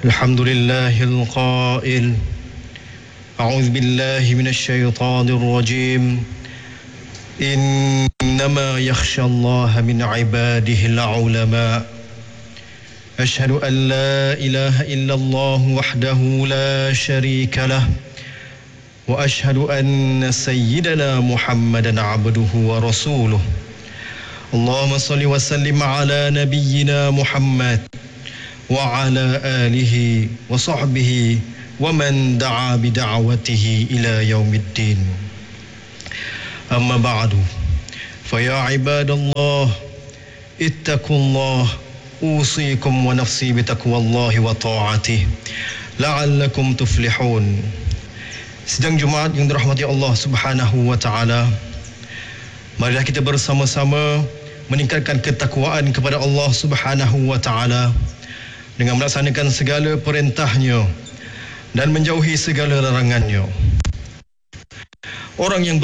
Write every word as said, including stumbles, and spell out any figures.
الحمد لله القائل أعوذ بالله من الشيطان الرجيم إنما يخشى الله من عباده العلماء أشهد أن لا إله إلا الله وحده لا شريك له وأشهد أن سيدنا محمدا عبده ورسوله اللهم صل وسلم على نبينا محمد وعلى آله وصحبه ومن دعا بدعوته إلى يوم الدين أما بعد فيا عباد الله اتقوا الله أوصيكم ونفسي بتقوى الله وطاعته لعلكم تفلحون. Sidang Jumaat yang dirahmati Allah Subhanahu wa taala, marilah kita bersama-sama meningkatkan ketakwaan kepada Allah Subhanahu wa taala dengan melaksanakan segala perintahnya dan menjauhi segala larangannya. Orang yang